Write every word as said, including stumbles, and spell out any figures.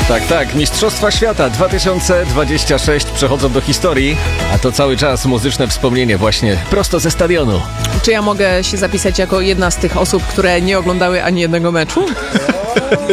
Tak, tak, Mistrzostwa Świata dwa tysiące dwadzieścia sześć przechodzą do historii, a to cały czas muzyczne wspomnienie właśnie prosto ze stadionu. Czy ja mogę się zapisać jako jedna z tych osób, które nie oglądały ani jednego meczu?